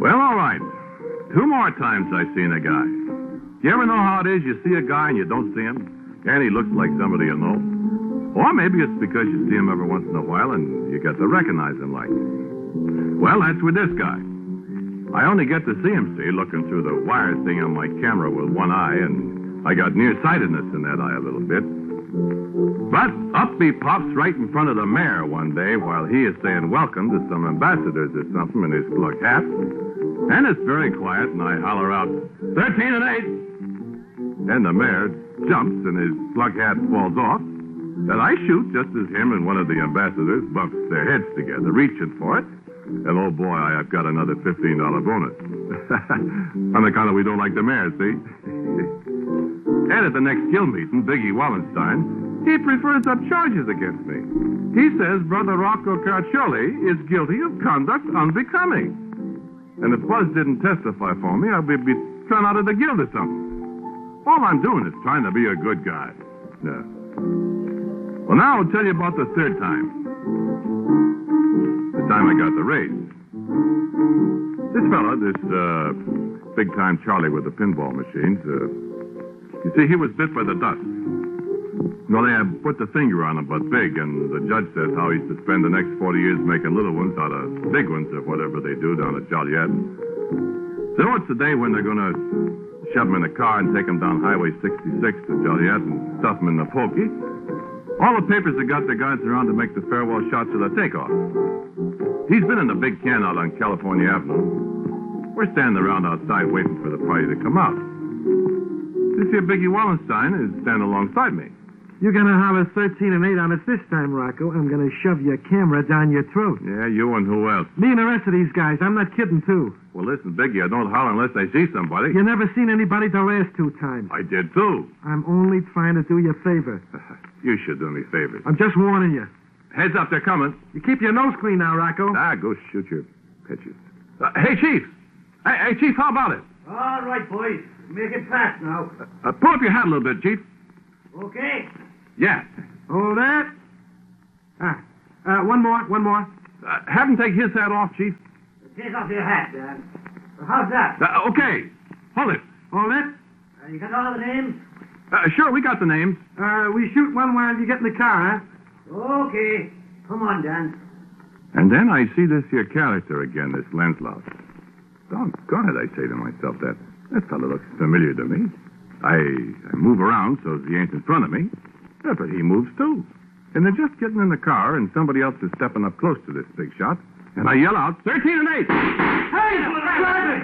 Well, all right. 2 more times I seen a guy. You ever know how it is? You see a guy and you don't see him, and he looks like somebody you know. Or maybe it's because you see him every once in a while and you get to recognize him like. Well, that's with this guy. I only get to see him, looking through the wire thing on my camera with one eye, and I got nearsightedness in that eye a little bit. But up he pops right in front of the mayor one day while he is saying welcome to some ambassadors or something in his plug hat. And it's very quiet, and I holler out, 13 and 8. And the mayor jumps, and his plug hat falls off. And I shoot just as him and one of the ambassadors bumps their heads together, reaching for it. And oh boy, I've got another $15 bonus. On the account of we don't like the mayor, see? And at the next guild meeting, Biggie Wallenstein, he prefers up charges against me. He says Brother Rocco Carcioli is guilty of conduct unbecoming. And if Buzz didn't testify for me, I'd be thrown out of the guild or something. All I'm doing is trying to be a good guy. Yeah. Well, now I'll tell you about the third time. The time I got the raise. This fella, this big-time Charlie with the pinball machines, you see, he was bit by the dust. Well, they have put the finger on him, but big, and the judge says how he's to spend the next 40 years making little ones out of big ones or whatever they do down at Joliet. So it's the day when they're going to shove him in a car and take him down Highway 66 to Joliet and stuff him in the pokey. All the papers have got their guys around to make the farewell shots of the takeoff. He's been in the big can out on California Avenue. We're standing around outside waiting for the party to come out. This here Biggie Wallenstein is standing alongside me. You're going to holler 13 and 8 on us this time, Rocco. I'm going to shove your camera down your throat. Yeah, you and who else? Me and the rest of these guys. I'm not kidding, too. Well, listen, Biggie, I don't holler unless I see somebody. You never seen anybody the last 2 times. I did, too. I'm only trying to do you a favor. You should do me favors. I'm just warning you. Heads up, they're coming. You keep your nose clean now, Rocco. Go shoot your pitches. Hey, Chief. Hey, Chief, how about it? All right, boys. Make it fast now. Pull up your hat a little bit, Chief. Okay. Yeah. Hold that. One more. Have him take his hat off, Chief. Take off your hat, Dad. How's that? Okay. Hold it. Hold it. You got all the names? Sure, we got the names. We shoot one while you get in the car, huh? Okay. Come on, Dan. And then I see this here character again, this Lancelot. Doggone it, I say to myself, that fellow looks familiar to me. I move around so he ain't in front of me. Yeah, but he moves too. And they're just getting in the car, and somebody else is stepping up close to this big shot. And I yell out, 13 and 8. Hey,